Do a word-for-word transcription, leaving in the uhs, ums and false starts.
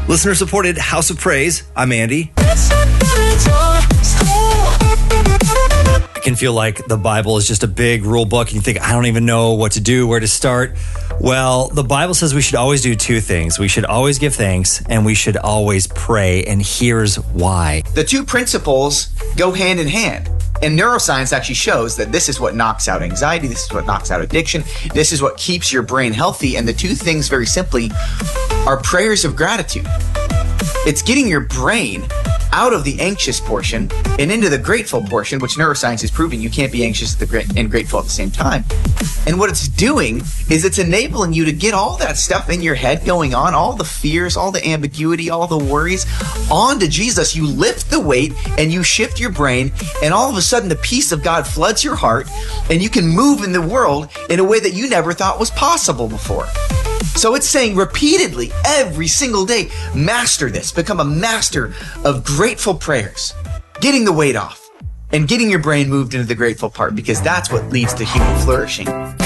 Listener supported House of Praise. I'm Andy. It can feel like the Bible is just a big rule book and you think, I don't even know what to do, where to start. Well, the Bible says we should always do two things. We should always give thanks and we should always pray. And here's why. The two principles go hand in hand. And neuroscience actually shows that this is what knocks out anxiety. This is what knocks out addiction. This is what keeps your brain healthy. And the two things, very simply, are prayers of gratitude. It's getting your brain out of the anxious portion and into the grateful portion, which neuroscience is proving you can't be anxious and grateful at the same time. And what it's doing is it's enabling you to get all that stuff in your head going on, all the fears, all the ambiguity, all the worries, onto Jesus. You lift the weight and you shift your brain, and all of a sudden the peace of God floods your heart, and you can move in the world in a way that you never thought was possible before. So it's saying repeatedly, every single day, master this. Become a master of grateful prayers, getting the weight off, and getting your brain moved into the grateful part, because that's what leads to human flourishing.